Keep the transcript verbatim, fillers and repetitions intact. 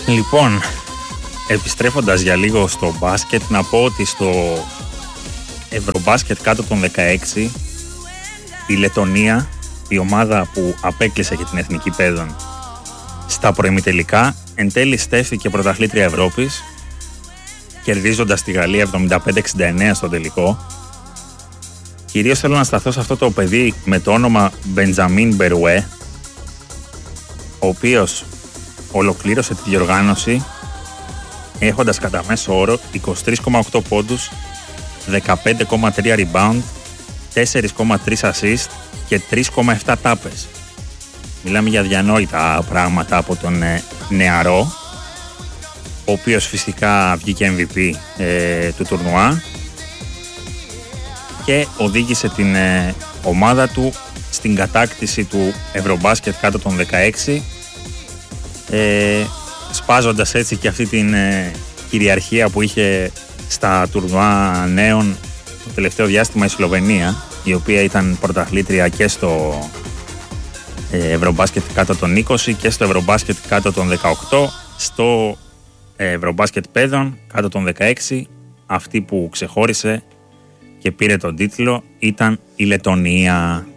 Λοιπόν, επιστρέφοντας για λίγο στο μπάσκετ, να πω ότι στο Ευρωμπάσκετ κάτω των δεκαέξι η Λετονία, η ομάδα που απέκλεισε και την Εθνική Παιδών στα προημιτελικά, εν τέλει στέφθηκε πρωταθλήτρια Ευρώπης, κερδίζοντας τη Γαλλία εβδομήντα πέντε εξήντα εννέα στο τελικό. Κυρίως θέλω να σταθώ σε αυτό το παιδί με το όνομα Μπεντζαμίν Μπερουέ, ο οποίος ολοκλήρωσε τη διοργάνωση έχοντας κατά μέσο όρο είκοσι τρία κόμμα οκτώ πόντους, δεκαπέντε κόμμα τρία rebound, τέσσερα κόμμα τρία assist και τρία κόμμα επτά τάπες. Μιλάμε για διανόητα πράγματα από τον ε, νεαρό, ο οποίος φυσικά βγήκε εμ βι πι ε, του τουρνουά και οδήγησε την ε, ομάδα του στην κατάκτηση του Ευρωμπάσκετ κάτω των δεκαέξι, ε, σπάζοντας έτσι και αυτή την ε, κυριαρχία που είχε στα τουρνουά νέων το τελευταίο διάστημα η Σλοβενία, η οποία ήταν πρωταθλήτρια και στο ε, Ευρωμπάσκετ κάτω των είκοσι και στο Ευρωμπάσκετ κάτω των δεκαοκτώ. Στο ε, Ευρωμπάσκετ παιδών κάτω των δεκαέξι, αυτή που ξεχώρισε και πήρε τον τίτλο ήταν η Λετονία.